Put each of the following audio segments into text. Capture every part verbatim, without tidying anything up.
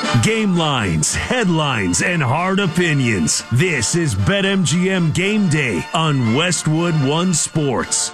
Game lines, headlines, and hard opinions. This is BetMGM Game Day on Westwood One Sports.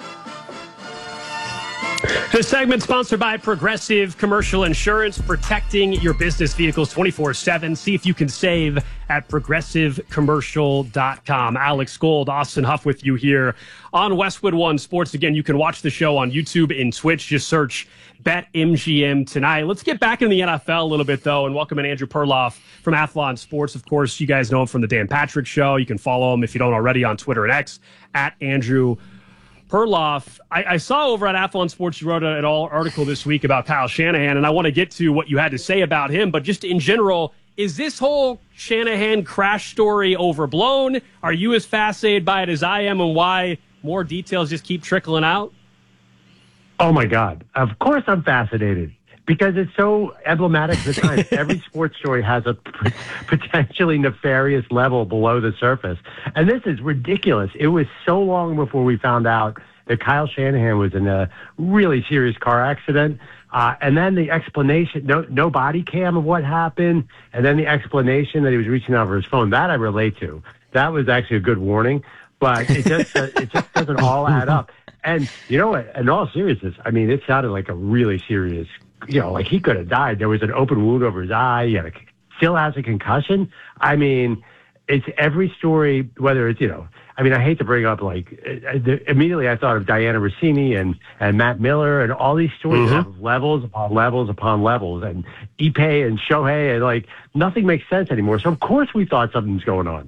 This segment sponsored by Progressive Commercial Insurance, protecting your business vehicles twenty-four seven. See if you can save at progressive commercial dot com. Alex Gold, Austin Huff with you here on Westwood One Sports. Again, you can watch the show on YouTube and Twitch. Just search BetMGM tonight. Let's get back in the N F L a little bit, though, and welcome in Andrew Perloff from Athlon Sports. Of course, you guys know him from the Dan Patrick Show. You can follow him, if you don't already, on Twitter and X, at Andrew Perloff. I, I saw over at Athlon Sports, you wrote an article this week about Kyle Shanahan, and I want to get to what you had to say about him, but just in general, is this whole Shanahan crash story overblown? Are you as fascinated by it as I am, and why more details just keep trickling out? Oh, my God. Of course I'm fascinated, because it's so emblematic of the time. Every sports story has a p- potentially nefarious level below the surface. And this is ridiculous. It was so long before we found out that Kyle Shanahan was in a really serious car accident. Uh, and then the explanation, no, no body cam of what happened. And then the explanation that he was reaching out for his phone. That I relate to. That was actually a good warning. But it just, uh, it just doesn't all add up. And, you know what, in all seriousness, I mean, it sounded like a really serious, you know, like he could have died. There was an open wound over his eye. He had a, still has a concussion. I mean, it's every story, whether it's, you know, I mean, I hate to bring up, like, uh, the, immediately I thought of Diana Rossini and, and Matt Miller, and all these stories Mm-hmm. have levels upon levels upon levels, and Ippei and Shohei, and, like, nothing makes sense anymore. So, of course, we thought something's going on.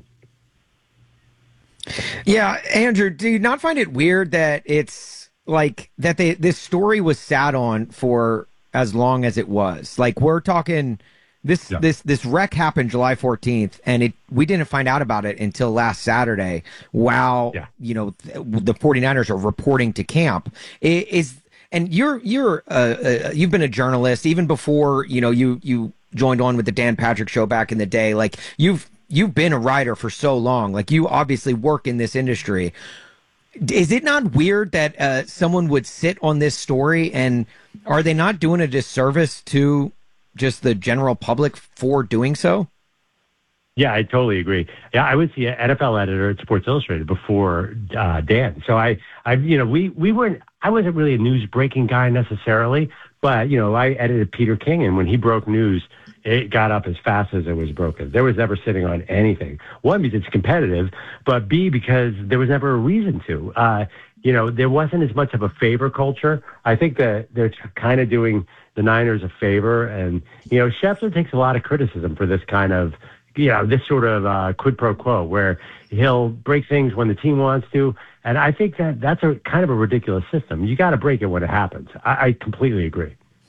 Yeah, Andrew, do you not find it weird that it's like that they this story was sat on for as long as it was? Like, we're talking this Yeah. this this wreck happened July fourteenth, and it we didn't find out about it until last Saturday while Yeah. you know the 49ers are reporting to camp. It is and you're you're uh, uh, you've been a journalist even before, you know, you you joined on with the Dan Patrick Show back in the day. Like, you've You've been a writer for so long. Like, you obviously work in this industry. Is it not weird that uh, someone would sit on this story, and are they not doing a disservice to just the general public for doing so? Yeah, I totally agree. Yeah, I was the N F L editor at Sports Illustrated before uh, Dan. So I, I, you know, we we weren't. I wasn't really a news breaking guy necessarily, but you know, I edited Peter King, and when he broke news, it got up as fast as it was broken. There was never sitting on anything. One, because it's competitive, but B, because there was never a reason to. Uh, you know, there wasn't as much of a favor culture. I think that they're kind of doing the Niners a favor, and you know, Schefter takes a lot of criticism for this kind of, you know, this sort of uh, quid pro quo, where he'll break things when the team wants to. And I think that that's a kind of a ridiculous system. You got to break it when it happens. I, I completely agree.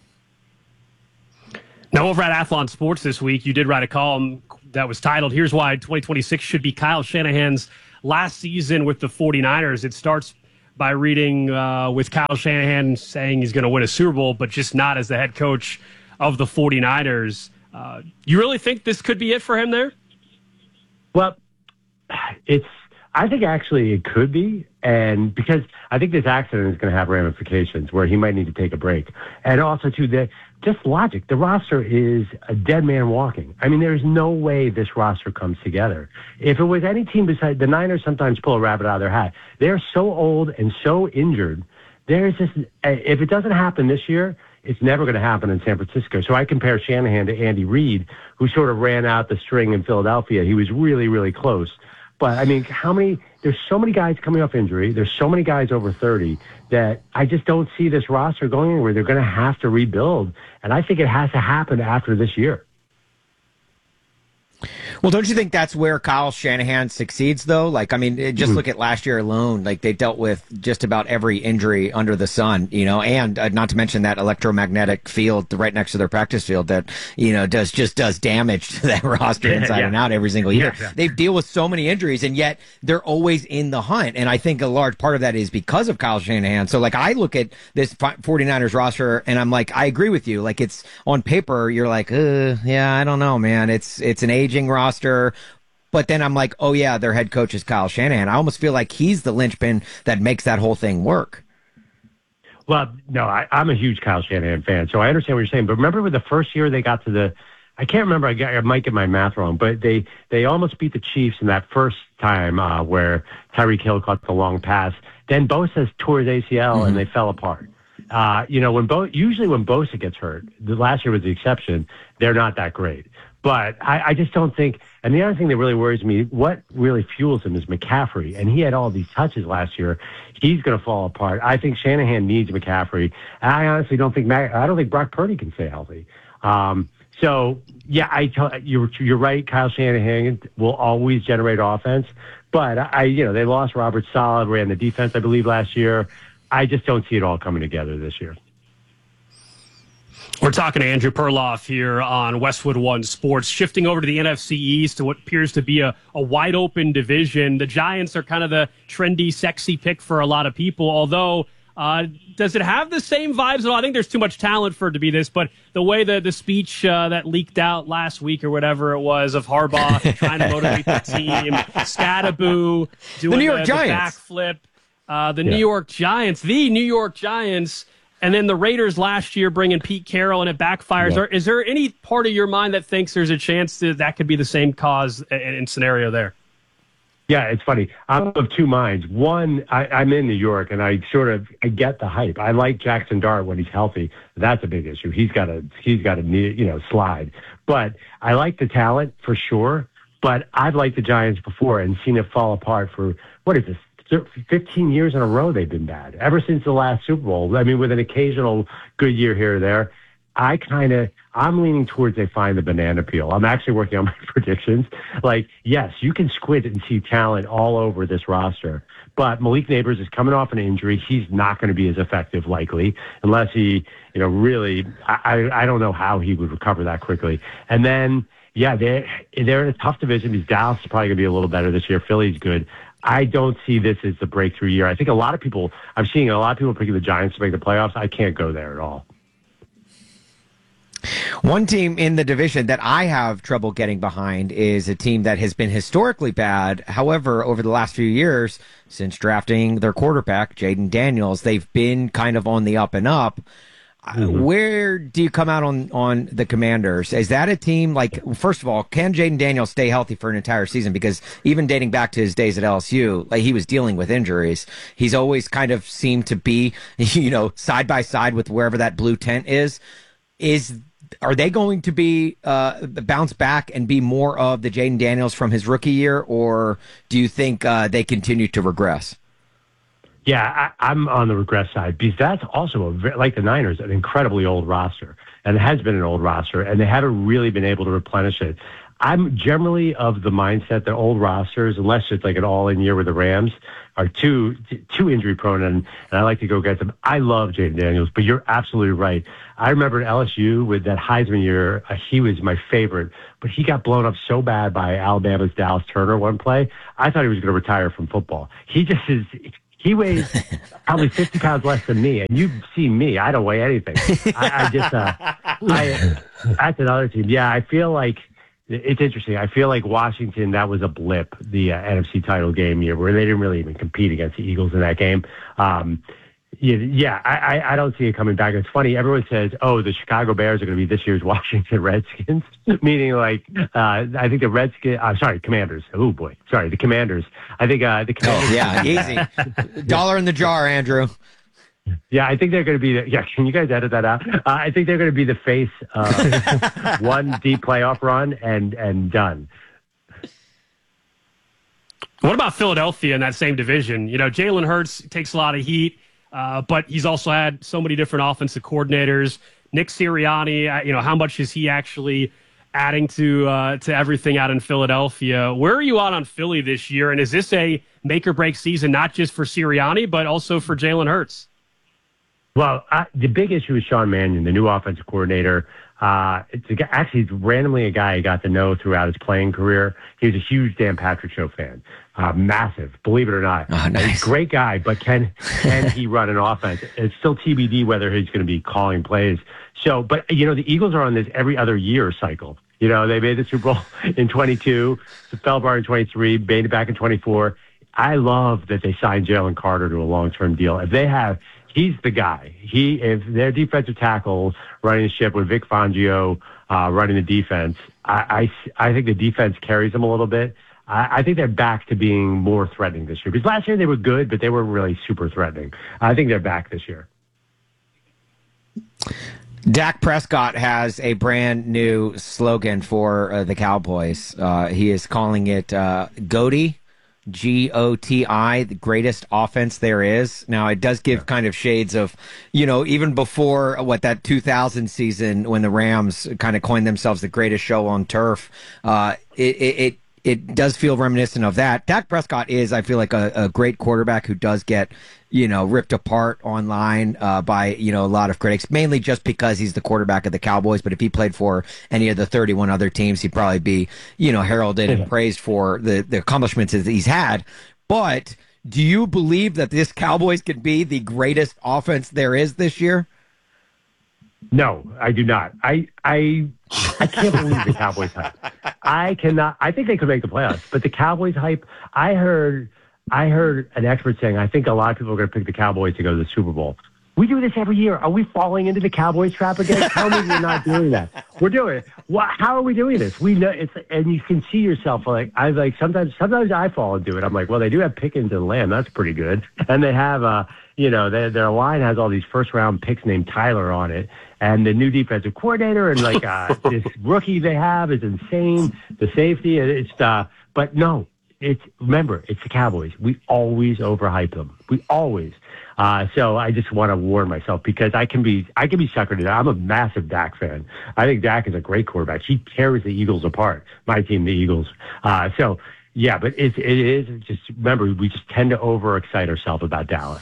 Now, over at Athlon Sports this week, you did write a column that was titled, "Here's Why twenty twenty-six Should Be Kyle Shanahan's Last Season with the 49ers." It starts by reading uh, with Kyle Shanahan saying he's going to win a Super Bowl, but just not as the head coach of the 49ers. Uh, you really think this could be it for him there? Well, it's, I think actually it could be. And because I think this accident is going to have ramifications where he might need to take a break. And also, too, the, just logic. The roster is a dead man walking. I mean, there's no way this roster comes together. If it was any team besides the Niners, sometimes pull a rabbit out of their hat. They're so old and so injured. There's just, if it doesn't happen this year, it's never going to happen in San Francisco. So I compare Shanahan to Andy Reid, who sort of ran out the string in Philadelphia. He was really, really close. But, I mean, how many – there's so many guys coming off injury. There's so many guys over thirty that I just don't see this roster going anywhere. They're going to have to rebuild, and I think it has to happen after this year. Well, don't you think that's where Kyle Shanahan succeeds, though? Like, I mean, just look at last year alone. Like, they dealt with just about every injury under the sun, you know, and uh, not to mention that electromagnetic field right next to their practice field that, you know, does just does damage to that roster inside yeah. and out every single year. Yeah, yeah. They deal with so many injuries, and yet they're always in the hunt. And I think a large part of that is because of Kyle Shanahan. So, like, I look at this 49ers roster, and I'm like, I agree with you. Like, it's on paper, you're like, uh, yeah, I don't know, man. It's it's an aging roster. But then I'm like, oh, yeah, their head coach is Kyle Shanahan. I almost feel like he's the linchpin that makes that whole thing work. Well, no, I, I'm a huge Kyle Shanahan fan, so I understand what you're saying. But remember with the first year they got to the I can't remember. I, got, I might get my math wrong, but they, they almost beat the Chiefs in that first time uh, where Tyreek Hill caught the long pass. Then Bosa tore his A C L mm-hmm. and they fell apart. Uh, you know, when Bo- usually when Bosa gets hurt, the last year was the exception, they're not that great. But I, I just don't think, and the other thing that really worries me, what really fuels him is McCaffrey. And he had all these touches last year. He's going to fall apart. I think Shanahan needs McCaffrey. I honestly don't think, I don't think Brock Purdy can stay healthy. Um, so, yeah, I tell, you're, you're right. Kyle Shanahan will always generate offense. But, I, you know, they lost Robert Saleh, ran the defense, I believe, last year. I just don't see it all coming together this year. We're talking to Andrew Perloff here on Westwood One Sports. Shifting over to the N F C East, to what appears to be a, a wide-open division. The Giants are kind of the trendy, sexy pick for a lot of people, although uh, does it have the same vibes at all? I think there's too much talent for it to be this, but the way the, the speech uh, that leaked out last week or whatever it was of Harbaugh trying to motivate the team, Scattaboo doing the New York the, Giants. the backflip. Uh, the yeah. New York Giants, the New York Giants, and then the Raiders last year bringing Pete Carroll, and it backfires. Yeah. Are, is there any part of your mind that thinks there's a chance that that could be the same cause and, and scenario there? Yeah, it's funny. I'm of two minds. One, I, I'm in New York, and I sort of I get the hype. I like Jackson Dart when he's healthy. That's a big issue. He's got to he's got to you know slide. But I like the talent for sure. But I've liked the Giants before and seen it fall apart for what is this? fifteen years in a row they've been bad, ever since the last Super Bowl. I mean, with an occasional good year here or there. I kind of, I'm leaning towards they find the banana peel. I'm actually working on my predictions. Like, yes, you can squint and see talent all over this roster, but Malik Neighbors is coming off an injury. He's not going to be as effective, likely, unless he, you know, really, I, I don't know how he would recover that quickly. And then, yeah, they're, they're in a tough division because Dallas is probably going to be a little better this year. Philly's good. I don't see this as the breakthrough year. I think a lot of people, I'm seeing a lot of people picking the Giants to make the playoffs. I can't go there at all. One team in the division that I have trouble getting behind is a team that has been historically bad. However, over the last few years, since drafting their quarterback, Jaden Daniels, they've been kind of on the up and up. Mm-hmm. Where do you come out on, on the Commanders? Is that a team, like, first of all, can Jaden Daniels stay healthy for an entire season? Because even dating back to his days at L S U, like, he was dealing with injuries. He's always kind of seemed to be, you know, side by side with wherever that blue tent is. Is Are they going to be uh, bounce back and be more of the Jaden Daniels from his rookie year, or do you think uh, they continue to regress? Yeah, I, I'm on the regress side because that's also, a, like the Niners, an incredibly old roster, and it has been an old roster, and they haven't really been able to replenish it. I'm generally of the mindset that old rosters, unless it's like an all-in year with the Rams, are too too injury prone, and, and I like to go get them. I love Jaden Daniels, but you're absolutely right. I remember at L S U with that Heisman year, uh, he was my favorite, but he got blown up so bad by Alabama's Dallas Turner one play. I thought he was going to retire from football. He just is. He weighs probably fifty pounds less than me, and you see me. I don't weigh anything. I, I just, uh, I, that's another team. Yeah, I feel like it's interesting. I feel like Washington, that was a blip, the uh, N F C title game year, where they didn't really even compete against the Eagles in that game. Um, yeah, yeah I, I, I don't see it coming back. It's funny. Everyone says, oh, the Chicago Bears are going to be this year's Washington Redskins, meaning like, uh, I think the Redskins, uh, sorry, Commanders. Oh, boy. Sorry, the Commanders. I think uh, the Commanders. Oh, yeah, easy. Dollar in the jar, Andrew. Yeah, I think they're going to be the, yeah, can you guys edit that out? Uh, I think they're going to be the face of one deep playoff run and, and done. What about Philadelphia in that same division? You know, Jalen Hurts takes a lot of heat, uh, but he's also had so many different offensive coordinators. Nick Sirianni, uh, you know, how much is he actually adding to uh, to everything out in Philadelphia? Where are you out on Philly this year? And is this a make or break season, not just for Sirianni, but also for Jalen Hurts? Well, I, the big issue is Sean Mannion, the new offensive coordinator. Uh, it's a, actually it's randomly a guy I got to know throughout his playing career. He was a huge Dan Patrick Show fan, uh, massive, believe it or not. Oh, nice. He's a great guy, but can can he run an offense? It's still T B D whether he's going to be calling plays. So, but you know, the Eagles are on this every other year cycle. You know, they made the Super Bowl in twenty-two, the fell bar in twenty-three, made it back in twenty-four. I love that they signed Jalen Carter to a long-term deal. If they have. He's the guy. He, if their defensive tackle running the ship with Vic Fangio, uh, running the defense. I, I, I think the defense carries them a little bit. I, I think they're back to being more threatening this year. Because last year they were good, but they weren't really super threatening. I think they're back this year. Dak Prescott has a brand new slogan for uh, the Cowboys. Uh, he is calling it uh, GOATY, G O T I, the greatest offense there is. Now, it does give kind of shades of, you know, even before what that two thousand season when the Rams kind of coined themselves the greatest show on turf. Uh, it, it, it It does feel reminiscent of that. Dak Prescott is, I feel like, a, a great quarterback who does get, you know, ripped apart online uh, by, you know, a lot of critics, mainly just because he's the quarterback of the Cowboys. But if he played for any of the thirty-one other teams, he'd probably be, you know, heralded and praised for the, the accomplishments that he's had. But do you believe that this Cowboys could be the greatest offense there is this year? No, I do not. I I I can't believe the Cowboys hype. I cannot. I think they could make the playoffs, but the Cowboys hype. I heard I heard an expert saying I think a lot of people are going to pick the Cowboys to go to the Super Bowl. We do this every year. Are we falling into the Cowboys trap again? Tell me we're not doing that. We're doing it. Well, how are we doing this? We know it's, and you can see yourself like I like sometimes. Sometimes I fall into it. I'm like, well, they do have Pickens and Lamb. That's pretty good, and they have uh, you know, their their line has all these first round picks named Tyler on it. And the new defensive coordinator and like uh, this rookie they have is insane. The safety, it's uh, but no, it's remember it's the Cowboys. We always overhype them. We always. Uh, so I just want to warn myself because I can be I can be suckered into. I'm a massive Dak fan. I think Dak is a great quarterback. He tears the Eagles apart. My team, the Eagles. Uh, so yeah, but it's it is just remember we just tend to overexcite ourselves about Dallas.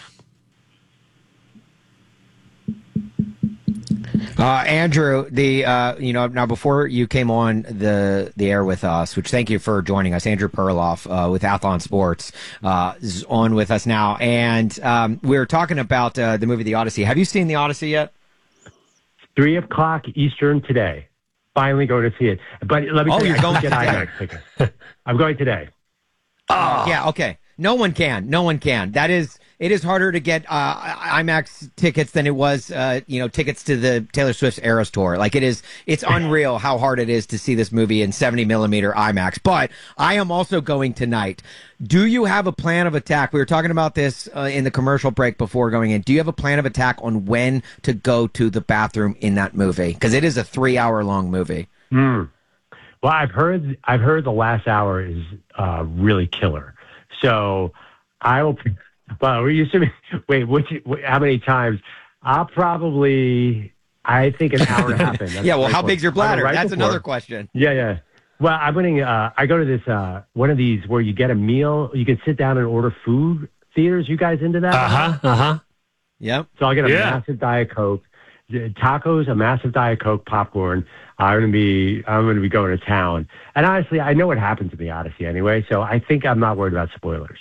Uh, Andrew, the uh, you know now before you came on the the air with us, which thank you for joining us, Andrew Perloff uh, with Athlon Sports uh, is on with us now, and um, we were talking about uh, the movie The Odyssey. Have you seen The Odyssey yet? Three o'clock Eastern today. Finally going to see it, but let me. Oh, tell you, you're going I get IMAX tickets. I'm going today. Oh, yeah. Okay. No one can. No one can. That is. It is harder to get uh, IMAX tickets than it was, uh, you know, tickets to the Taylor Swift's Eras tour. Like it is, it's unreal how hard it is to see this movie in seventy millimeter IMAX. But I am also going tonight. Do you have a plan of attack? We were talking about this uh, in the commercial break before going in. Do you have a plan of attack on when to go to the bathroom in that movie? Because it is a three hour long movie. Mm. Well, I've heard, I've heard the last hour is uh, really killer. So I will. Well, we used to be, wait, which, how many times? I'll probably, I think an hour and a half in. That's yeah, well, how point. big's your bladder? Right That's before. another question. Yeah, yeah. Well, I'm going to, uh, I go to this, uh, one of these where you get a meal, you can sit down and order food theaters. You guys into that? Uh-huh, uh-huh. Yep. So I'll get a Yeah. massive Diet Coke, tacos, a massive Diet Coke, popcorn. I'm going to be, I'm going to be going to town. And honestly, I know what happens in the Odyssey anyway, so I think I'm not worried about spoilers.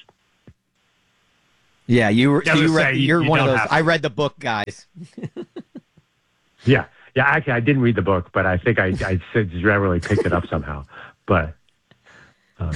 Yeah, you were. Yeah, I was you gonna read, say, you- you're you one of don't those. have to. I read the book, guys. Yeah, yeah. Actually, I didn't read the book, but I think I, I just generally picked it up somehow. But um.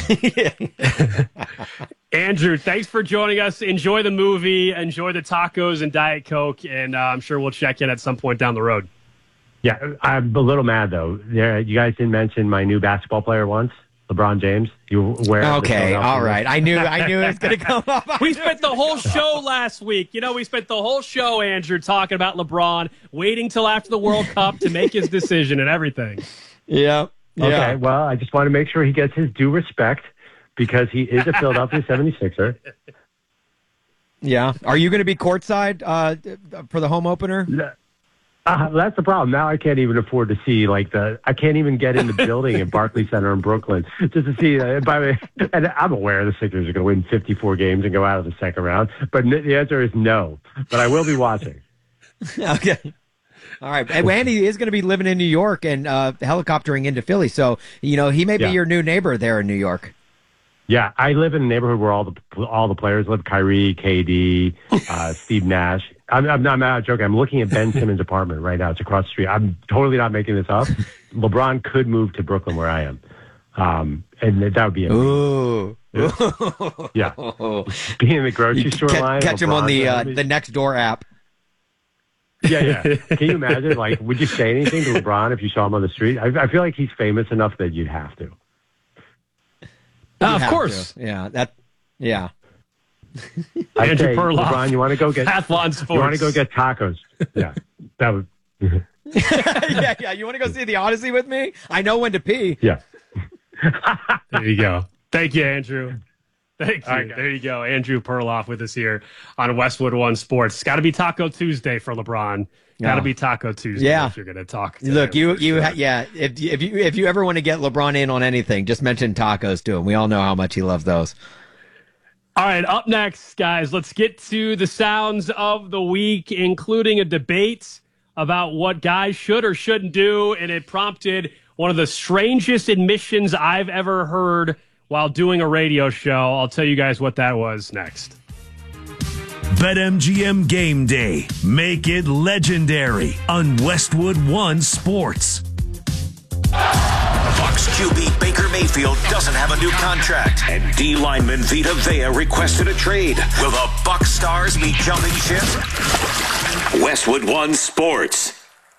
Andrew, thanks for joining us. Enjoy the movie, enjoy the tacos and Diet Coke, and uh, I'm sure we'll check in at some point down the road. Yeah, I'm a little mad though. There, you guys didn't mention my new basketball player once, LeBron James. You aware? of the Okay, Philadelphia all Eagles? right. I knew. I knew it was going to come up. We spent the whole show last week. You know, we spent the whole show, Andrew, talking about LeBron, waiting till after the World Cup to make his decision and everything. Yeah. Okay, Yeah. well, I just want to make sure he gets his due respect because he is a Philadelphia seventy-sixer. Yeah. Are you going to be courtside uh, for the home opener? Uh, that's the problem. Now I can't even afford to see like the. I can't even get in the building at Barclays Center in Brooklyn just to see. Uh, by the way, and I'm aware the Sixers are going to win fifty-four games and go out of the second round, but n- the answer is no. But I will be watching. Okay. All right. And Andy is going to be living in New York and uh, helicoptering into Philly, so you know he may be Yeah. your new neighbor there in New York. Yeah, I live in a neighborhood where all the all the players live. Kyrie, K D, uh, Steve Nash. I'm, I'm not, I'm not joking. I'm looking at Ben Simmons' apartment right now. It's across the street. I'm totally not making this up. LeBron could move to Brooklyn where I am, um, and that would be it. Ooh. Yeah, being in the grocery You store ca- line. catch him on LeBron, the uh, that'd be- the Next Door app. Yeah, yeah. Can you imagine? Like, would you say anything to LeBron if you saw him on the street? I, I feel like he's famous enough that you'd have to. Uh, of course. To. Yeah, that. Yeah. Andrew Perloff. LeBron, you want to go get Athlon Sports. You want to go get tacos? Yeah, that would. yeah, yeah. You want to go see the Odyssey with me? I know when to pee. Yeah. There you go. Thank you, Andrew. Thank you. Right, there you go. Andrew Perloff with us here on Westwood One Sports. It's got to be Taco Tuesday for LeBron. Got to Yeah. be Taco Tuesday Yeah. if you're going to talk. To Look, him, you, for you, sure. ha- yeah. If if you if you ever want to get LeBron in on anything, just mention tacos to him. We all know how much he loves those. All right, up next, guys, let's get to the sounds of the week, including a debate about what guys should or shouldn't do, and it prompted one of the strangest admissions I've ever heard while doing a radio show. I'll tell you guys what that was next. BetMGM Game Day. Make it legendary on Westwood One Sports. Bucs Q B Baker Mayfield doesn't have a new contract, and D lineman Vita Vea requested a trade. Will the Bucs stars be jumping ship? Westwood One Sports.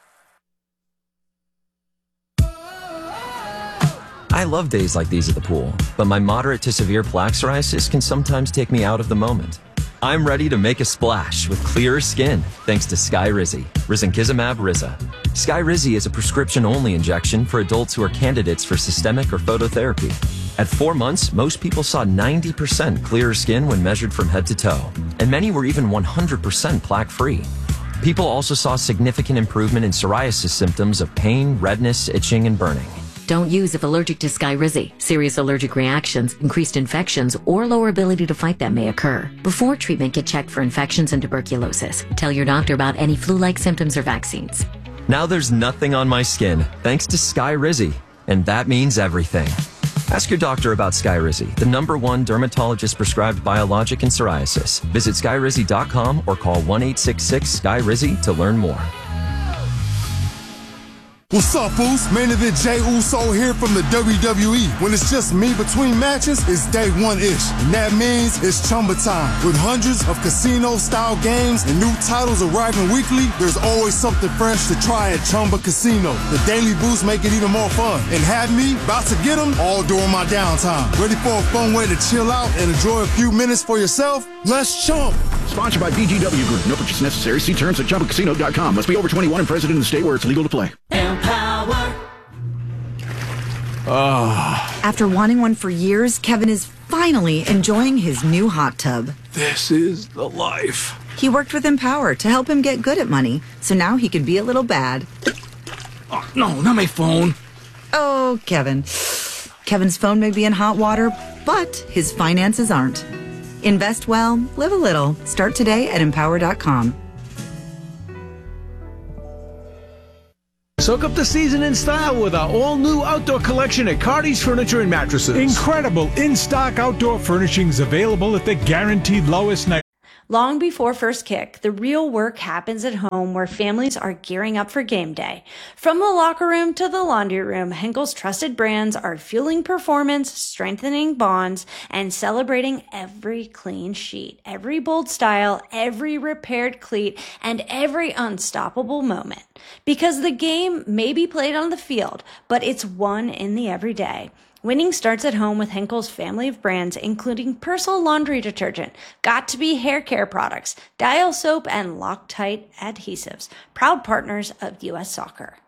I love days like these at the pool, but my moderate to severe plaque psoriasis can sometimes take me out of the moment. I'm ready to make a splash with clearer skin thanks to Skyrizi, Risankizumab Riza. Skyrizi is a prescription-only injection for adults who are candidates for systemic or phototherapy. At four months, most people saw ninety percent clearer skin when measured from head to toe, and many were even one hundred percent plaque-free. People also saw significant improvement in psoriasis symptoms of pain, redness, itching, and burning. Don't use if allergic to Skyrizi. Serious allergic reactions, increased infections, or lower ability to fight them may occur. Before treatment, get checked for infections and tuberculosis. Tell your doctor about any flu-like symptoms or vaccines. Now there's nothing on my skin thanks to Skyrizi, and that means everything. Ask your doctor about Skyrizi, the number one dermatologist-prescribed biologic in psoriasis. Visit skyrizi dot com or call one eight six six S K Y R I Z Y to learn more. What's up, fools? Main event Jey Uso here from the W W E. When it's just me between matches, it's day one-ish. And that means it's Chumba time. With hundreds of casino-style games and new titles arriving weekly, there's always something fresh to try at Chumba Casino. The daily boosts make it even more fun. And have me about to get them all during my downtime. Ready for a fun way to chill out and enjoy a few minutes for yourself? Let's chump. Sponsored by B G W Group. No purchase necessary. See terms at chumba casino dot com. Must be over twenty-one and present in the state where it's legal to play. Empower. Oh. After wanting one for years, Kevin is finally enjoying his new hot tub. This is the life. He worked with Empower to help him get good at money, so now he can be a little bad. Oh, no, not my phone. Oh, Kevin. Kevin's phone may be in hot water, but his finances aren't. Invest well, live a little. Start today at empower dot com. Soak up the season in style with our all-new outdoor collection at Cardi's Furniture and Mattresses. Incredible in-stock outdoor furnishings available at the guaranteed lowest night. Long before first kick, the real work happens at home where families are gearing up for game day. From the locker room to the laundry room, Henkel's trusted brands are fueling performance, strengthening bonds, and celebrating every clean sheet, every bold style, every repaired cleat, and every unstoppable moment. Because the game may be played on the field, but it's won in the everyday. Winning starts at home with Henkel's family of brands, including Persil laundry detergent, Got2b hair care products, Dial soap, and Loctite adhesives, proud partners of U S Soccer.